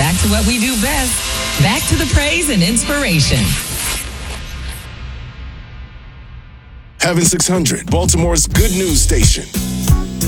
back to what we do best. Back to the praise and inspiration. Heaven 600, Baltimore's good news station.